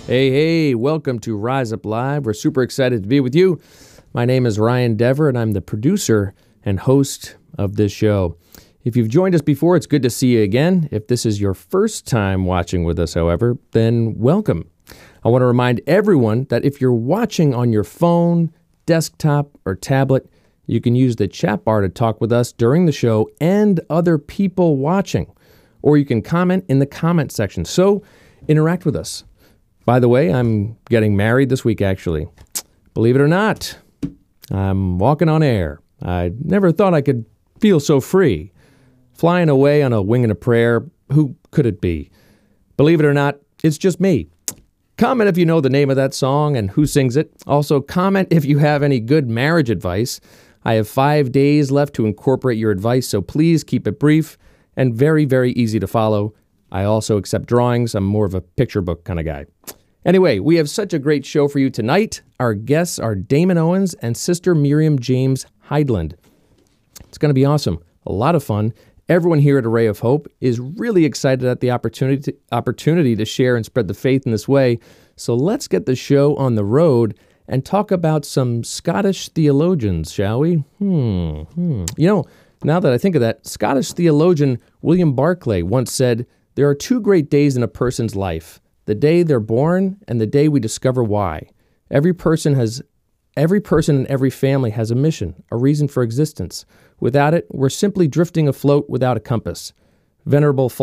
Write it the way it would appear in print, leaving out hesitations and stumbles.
Hey, welcome to Rise Up Live. We're super excited to be with you. My name is Ryan Dever, and I'm the producer and host of this show. If you've joined us before, it's good to see you again. If this is your first time watching with us, however, then welcome. I want to remind everyone that if you're watching on your phone, desktop, or tablet, you can use the chat bar to talk with us during the show and other people watching. Or you can comment in the comment section. So interact with us. By the way, I'm getting married this week, actually. Believe it or not, I'm walking on air. I never thought I could feel so free. Flying away on a wing and a prayer, who could it be? Believe it or not, it's just me. Comment if you know the name of that song and who sings it. Also, comment if you have any good marriage advice. I have 5 days left to incorporate your advice, so please keep it brief and very, very easy to follow. I also accept drawings. I'm more of a picture book kind of guy. Anyway, we have such a great show for you tonight. Our guests are Damon Owens and Sister Miriam James Heidland. It's going to be awesome. A lot of fun. Everyone here at Array of Hope is really excited at the opportunity to share and spread the faith in this way. So let's get the show on the road and talk about some Scottish theologians, shall we? You know, now that I think of that, Scottish theologian William Barclay once said, "There are two great days in a person's life, the day they're born and the day we discover why. Every person and every family has a mission, a reason for existence. Without it, we're simply drifting afloat without a compass." Venerable